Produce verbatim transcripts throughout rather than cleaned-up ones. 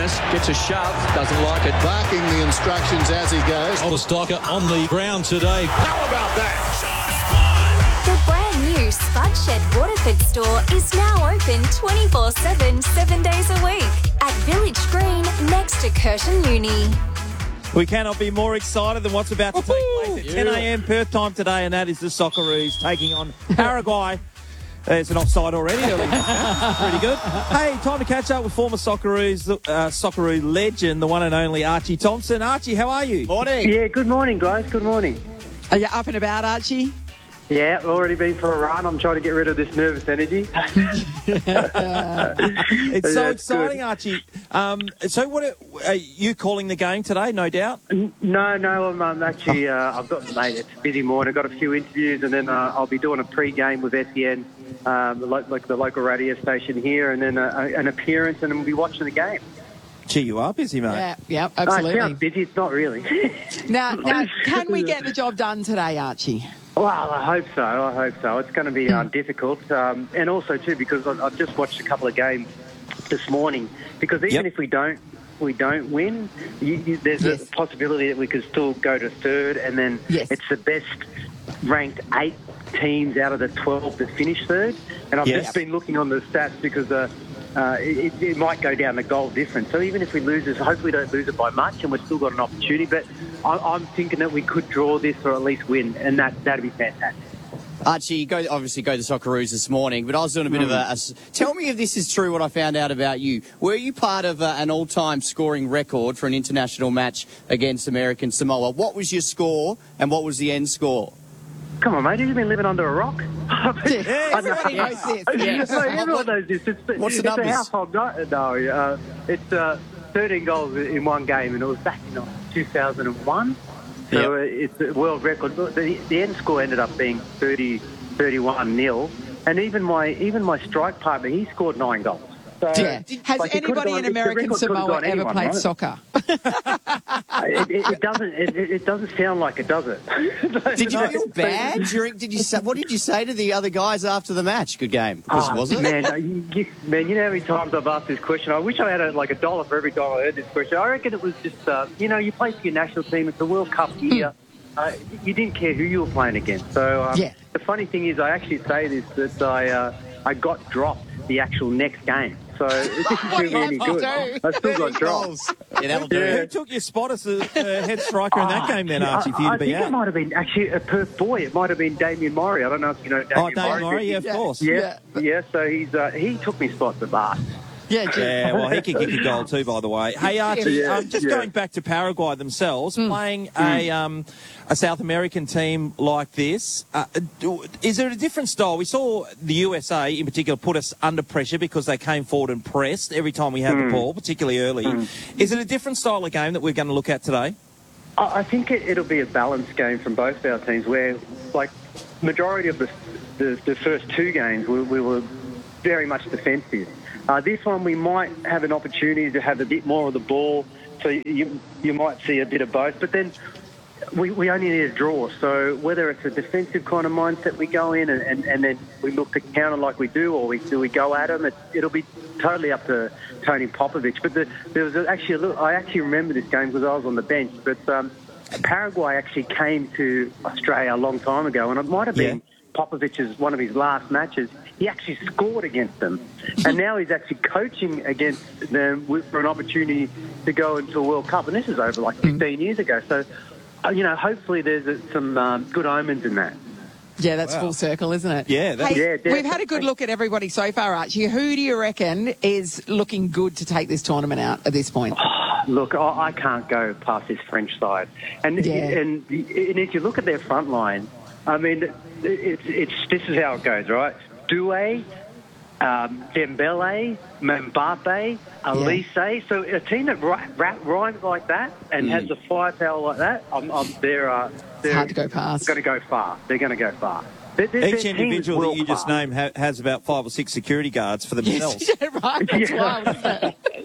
Dennis gets a shove, doesn't like it. Barking the instructions as he goes. Older Stocker on the ground today. How about that? The brand new Spud Shed Waterford store is now open twenty-four seven, seven days a week at Village Green next to Curtin Uni. We cannot be more excited than what's about to take place at ten a.m. Perth time today, and that is the Socceroos taking on Paraguay. There's an offside already. Pretty good. Hey, time to catch up with former Socceroos, uh, Socceroo legend, the one and only Archie Thompson. Archie, how are you? Morning. Yeah, good morning, guys. Good morning. Are you up and about, Archie? Yeah, already been for a run. I'm trying to get rid of this nervous energy. It's so Yeah, exciting, good. Archie. Um, so, what are, are you calling the game today? No doubt. No, no, I'm, I'm actually, uh, I've got, mate, it's a busy morning. I've got a few interviews, and then uh, I'll be doing a pre-game with S E N, um, like, like the local radio station here, and then a, an appearance, and then we'll be watching the game. Gee, you are busy, mate. Yeah, yeah, No, it absolutely. sounds busy. It's not really. Now, now, can we get the job done today, Archie? Well, I hope so. I hope so. It's going to be uh, difficult, um, and also too because I- I've just watched a couple of games this morning. Because even Yep. if we don't, we don't win, you, you, there's Yes. a possibility that we could still go to third, and then Yes. it's the best ranked eight teams out of the twelve that finish third. And I've Yes. just been looking on the stats because uh, uh, it, it might go down the goal difference. So even if we lose this, hopefully we don't lose it by much, and we've still got an opportunity. But I, I'm thinking that we could draw this or at least win, and that that'd be fantastic. Archie, you go, obviously go to the Socceroos this morning, but I was doing a bit of a, a... Tell me if this is true, what I found out about you. Were you part of uh, an all-time scoring record for an international match against American Samoa? What was your score and what was the end score? Come on, mate. Have you been living under a rock? Everybody knows this. Yes. No, everyone knows this. It's, What's the it's numbers? a household no, no uh, it's uh, thirteen goals in one game, and it was back in uh, two thousand one. So uh, it's a world record. The, the end score ended up being thirty, thirty-one nil, and even my even my strike partner, he scored nine goals. So, Yeah. Has like, it could've anybody gone- in the American record could've Samoa gone ever anyone, played right? soccer? it, it, it doesn't. It, it doesn't sound like it, does it? Did you feel bad during... Did you say, what did you say to the other guys after the match? Good game. Was, Oh, was it? Man, uh, you, you- man, you know how many times I've asked this question? I wish I had a, like a dollar for every time I heard this question. I reckon it was just, uh, you know, you play for your national team. It's a World Cup year. Uh, you didn't care who you were playing against. So um, Yeah. the funny thing is, I actually say this, that I uh, I got dropped the actual next game. So it didn't do me any good. I still got dropped. Yeah, that'll do. Yeah. Who took your spot as a uh, head striker in that game then, Archie, for you I, to I be think it out? might have been actually a Perth boy. It might have been Damien Murray. I don't know if you know Damien Oh, Dave Murray, yeah, of course. Yeah, yeah. So he's uh, he took me spot the bar. Yeah, gee. Yeah, well, he can kick a goal too, by the way. Hey, Archie, Yeah, um, just yeah. going back to Paraguay themselves, playing a um, a South American team like this, uh, do- is there a different style? We saw the U S A, in particular, put us under pressure because they came forward and pressed every time we had the ball, particularly early. Is it a different style of game that we're going to look at today? I I think it, it'll be a balanced game from both our teams where, like, majority of the, the, the first two games, we, we were very much defensive. Uh, this one, we might have an opportunity to have a bit more of the ball, so you you might see a bit of both. But then we, we only need a draw. So whether it's a defensive kind of mindset we go in and, and, and then we look to counter like we do, or we do we go at them, it, it'll be totally up to Tony Popovich. But the, there was actually a little, I actually remember this game because I was on the bench. But um, Paraguay actually came to Australia a long time ago, and it might have been Popovich's one of his last matches. He actually scored against them, and now he's actually coaching against them with, for an opportunity to go into a World Cup. And this is over like fifteen years ago. So, uh, you know, hopefully there's uh, some um, good omens in that. Yeah, that's full circle, isn't it? Yeah, that- Hey, Yeah, we've definitely. had a good look at everybody so far, Archie. Who do you reckon is looking good to take this tournament out at this point? Look, I, I can't go past this French side, and Yeah. and and if you look at their front line, I mean, it's it's this is how it goes, right? Doué, um, Dembele, Mbappe, Elise. So a team that ri- ra- rhymes like that and has the firepower like that, I'm, I'm, they're uh, they're hard to go past. Going to go far. They're going to go far. Their, their, Each their team is individual that you just world-class. named ha- has about five or six security guards for themselves. yeah, right. That's Yeah. wild, isn't it?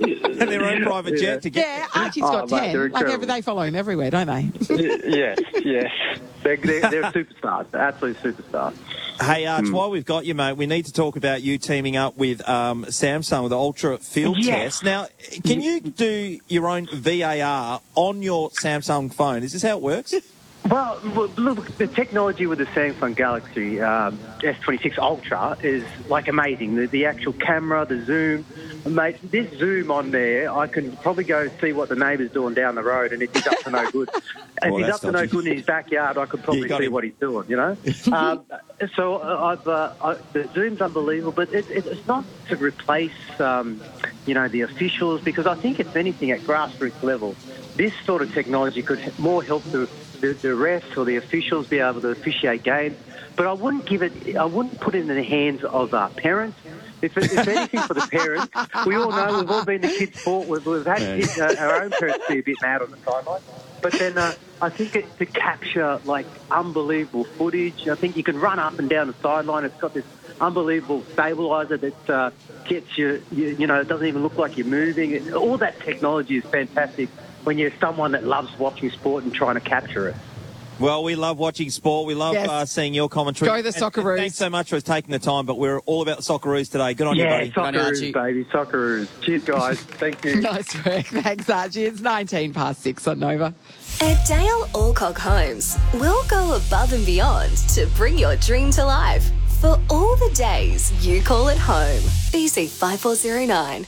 and their own private jet Yeah. to get. Yeah, Archie's Oh, got mate, ten. they're Like, every, incredible. they follow him everywhere, don't they? yes, yes. They're, they're, they're superstars, absolute superstars. Hey, Arch, while we've got you, mate, we need to talk about you teaming up with um, Samsung with the Ultra Field Yes. Test. Now, can you do your own V A R on your Samsung phone? Is this how it works? Well, look, look, the technology with the Samsung Galaxy um, S twenty-six Ultra is like amazing. The, the actual camera, the zoom, mate. This zoom on there, I can probably go see what the neighbour's doing down the road, and if he's up to no good, if Well, he's that's up to no dodgy. good in his backyard, I could You probably got see him. what he's doing. You know, um, so uh, I've uh, I, the zoom's unbelievable, but it, it, it's not to replace, um, you know, the officials, because I think if anything at grassroots level, this sort of technology could h- more help the The, the refs or the officials be able to officiate games, but I wouldn't give it. I wouldn't put it in the hands of uh, parents. If, if anything, for the parents, we all know we've all been to kids' sport. We've, we've had kids, uh, our own parents be a bit mad on the sideline. But then uh, I think it, to capture like unbelievable footage, I think you can run up and down the sideline. It's got this unbelievable stabilizer that uh, gets you, you. You know, it doesn't even look like you're moving. It, all that technology is fantastic when you're someone that loves watching sport and trying to capture it. Well, we love watching sport. We love Yes. uh, seeing your commentary. Go the And- and Socceroos. Thanks so much for taking the time, but we're all about the Socceroos today. Good on Yeah, you, buddy. on, Archie. Socceroos, baby, Socceroos. Cheers, guys. Thank you. Nice work. Thanks, Archie. It's nineteen past six on Nova. At Dale Alcock Homes, we'll go above and beyond to bring your dream to life. For all the days you call it home. B C five four zero nine.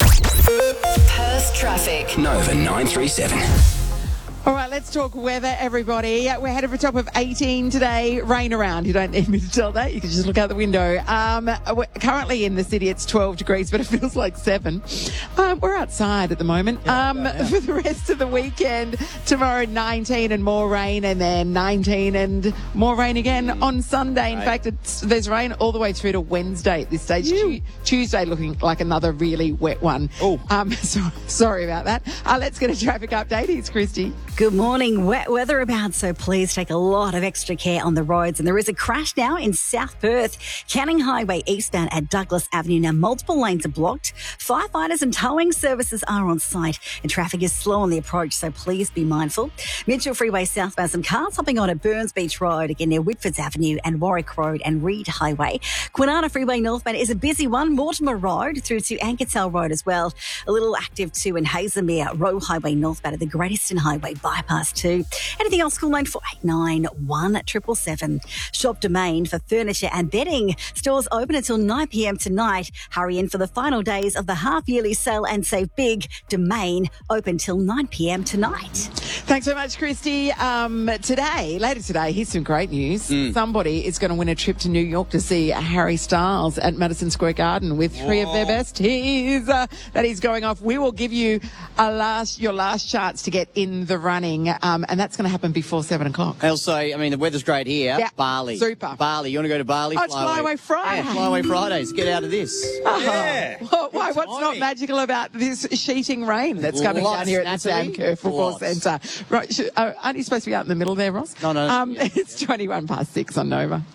Perth traffic. Nova nine three seven. All right, let's talk weather, everybody. We're headed for a top of eighteen today. Rain around. You don't need me to tell that. You can just look out the window. Um, we're currently in the city, it's twelve degrees, but it feels like seven. Um, we're outside at the moment. Um, for the rest of the weekend, tomorrow nineteen and more rain, and then nineteen and more rain again on Sunday. In fact, it's, there's rain all the way through to Wednesday at this stage. Tu- Tuesday looking like another really wet one. Oh. Um, so, sorry about that. Uh, let's get a traffic update. Here's Christy. Good morning. Wet weather about, so please take a lot of extra care on the roads. And there is a crash now in South Perth, Canning Highway eastbound at Douglas Avenue. Now, multiple lanes are blocked. Firefighters and towing services are on site, and traffic is slow on the approach, so please be mindful. Mitchell Freeway southbound, some cars hopping on at Burns Beach Road, again near Whitfords Avenue and Warwick Road and Reed Highway. Kwinana Freeway northbound is a busy one. Mortimer Road through to Ankertel Road as well. A little active too in Hazelmere, Roe Highway northbound at the Great Eastern Highway bypass two. Anything else, call nine four eight nine one seven seven seven. Shop Domain for furniture and bedding. Stores open until nine p.m. tonight. Hurry in for the final days of the half-yearly sale and save big. Domain open till nine p.m. tonight. Thanks so much, Christy. Um, today, later today, here's some great news. Somebody is going to win a trip to New York to see Harry Styles at Madison Square Garden with three of their best hits uh, that he's going off. We will give you a last, your last chance to get in the running, um, and that's going to happen before seven o'clock. Also, I mean, the weather's great here. Yeah, Bali. super. Bali. You want to go to Bali? Oh, it's Flyaway Friday. Yeah, Flyaway Fridays. Get out of this. Yeah. Well, why, Good what's not timing. magical about this sheeting rain that's coming Lots, down here at the Natalie. Sam Kerr Football Lots. Centre? Right, should, uh, aren't you supposed to be out in the middle there, Ross? No, no. Um, it's twenty-one past six on Nova.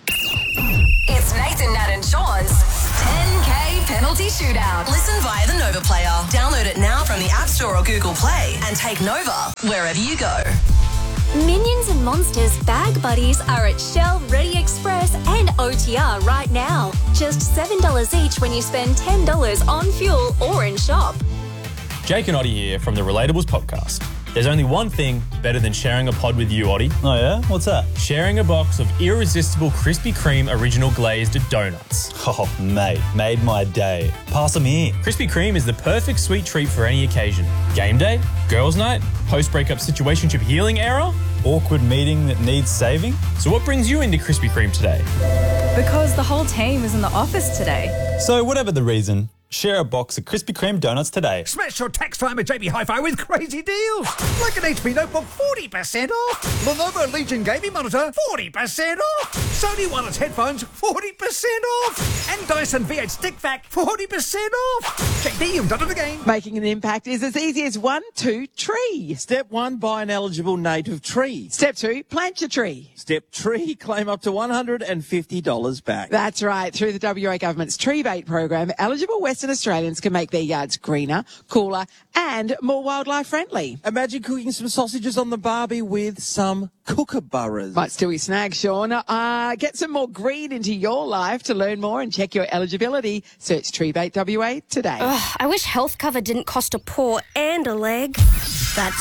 It's Nathan, Nat and Sean's ten K penalty shootout. Listen via the Nova player. Download it now from the App Store or Google Play and take Nova wherever you go. Minions and Monsters Bag Buddies are at Shell, Ready Express and O T R right now. Just seven dollars each when you spend ten dollars on fuel or in shop. Jake and Oddie here from the Relatables podcast. There's only one thing better than sharing a pod with you, Oddie. Oh, yeah? What's that? Sharing a box of irresistible Krispy Kreme original glazed donuts. Oh, mate, made my day. Pass them here. Krispy Kreme is the perfect sweet treat for any occasion. Game day, girls' night, post-breakup situationship healing era. Awkward meeting that needs saving. So what brings you into Krispy Kreme today? Because the whole team is in the office today. So whatever the reason, share a box of Krispy Kreme donuts today. Smash your tax time at J B Hi-Fi with crazy deals. Like an H P Notebook, forty percent off. Lenovo Legion Gaming Monitor, forty percent off. Sony Wireless Headphones, forty percent off. And Dyson V eight Stick Vac, forty percent off. Check D M dot it again. Making an impact is as easy as one, two, tree. Step one, buy an eligible native tree. Step two, plant your tree. Step three, claim up to one hundred fifty dollars back. That's right. Through the W A government's Tree Bait program, eligible West Western Australians can make their yards greener, cooler and more wildlife friendly. Imagine cooking some sausages on the barbie with some kookaburras. Might still be snagged, Sean. Uh, get some more green into your life. To learn more and check your eligibility, search Treebait W A today. Ugh, I wish health cover didn't cost a paw and a leg. That's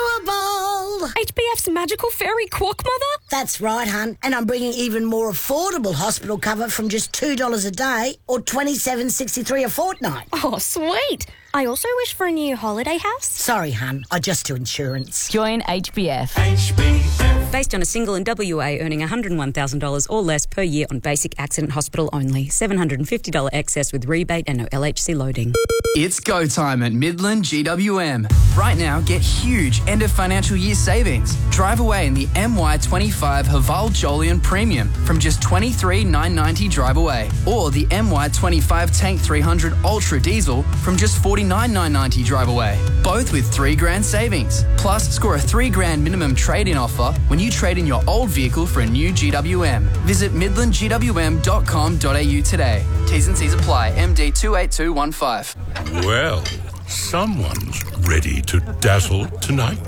doable. H B F's magical fairy quack mother? That's right, hun. And I'm bringing even more affordable hospital cover from just two dollars a day or twenty-seven dollars and sixty-three cents a fortnight. Oh, sweet. I also wish for a new holiday house. Sorry, hun. I just do insurance. Join H B F. H B F. Based on a single in W A earning one hundred one thousand dollars or less per year on basic accident hospital only. seven hundred fifty dollars excess with rebate and no L H C loading. It's go time at Midland G W M. Right now, get huge end of financial year savings. Drive away in the M Y twenty-five Haval Jolion Premium from just twenty-three thousand nine hundred ninety dollars drive away. Or the M Y twenty-five Tank three hundred Ultra Diesel from just forty-nine thousand nine hundred ninety dollars drive away. Both with three grand savings. Plus, score a three grand minimum trade-in offer when you trade in your old vehicle for a new G W M. Visit midland g w m dot com dot a u today. T's and C's apply. M D two eight two one five. Well, someone's ready to dazzle tonight.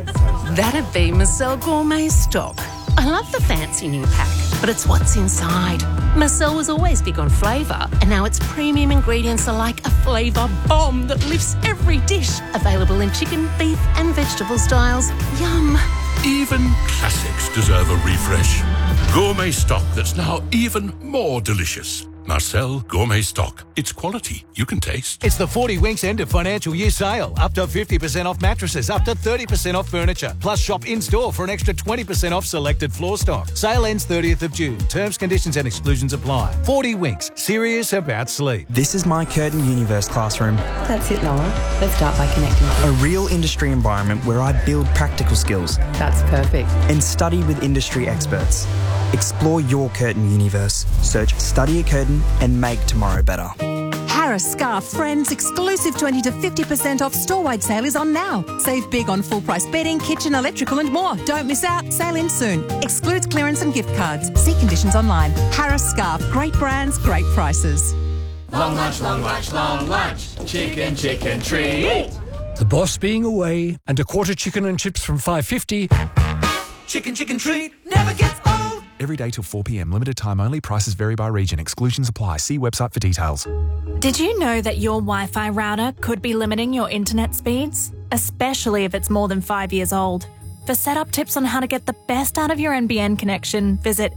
That'd be Marcel Gourmet Stock. I love the fancy new pack, but it's what's inside. Marcel was always big on flavour, and now its premium ingredients are like a flavour bomb that lifts every dish. Available in chicken, beef and vegetable styles. Yum. Even classics deserve a refresh. Gourmet stock that's now even more delicious. Marcel Gourmet Stock. It's quality you can taste. It's the forty Winks end of financial year sale. Up to fifty percent off mattresses, up to thirty percent off furniture. Plus shop in-store for an extra twenty percent off selected floor stock. Sale ends thirtieth of June. Terms, conditions and exclusions apply. forty Winks. Serious about sleep. This is my Curtin Universe classroom. That's it, Noah. Let's start by connecting. A real industry environment where I build practical skills. That's perfect. And study with industry experts. Explore your Curtin universe. Search Study at Curtin and make tomorrow better. Harris Scarf Friends exclusive twenty to fifty percent off store-wide sale is on now. Save big on full-price bedding, kitchen, electrical and more. Don't miss out. Sale ends soon. Excludes clearance and gift cards. See conditions online. Harris Scarf. Great brands, great prices. Long lunch, long lunch, long lunch. Chicken, chicken treat. The boss being away and a quarter chicken and chips from five fifty. Chicken, chicken treat never gets old. Every day till four p.m. Limited time only. Prices vary by region. Exclusions apply. See website for details. Did you know that your Wi-Fi router could be limiting your internet speeds? Especially if it's more than five years old. For setup tips on how to get the best out of your N B N connection, visit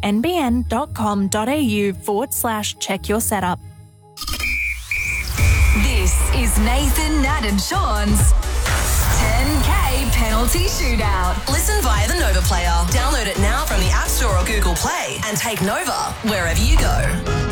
nbn.com.au forward slash check your setup. This is Nathan, Nat and Sean's ten K Penalty Shootout. Listen via the Nova player. Download it now from the App Store or Google Play and take Nova wherever you go.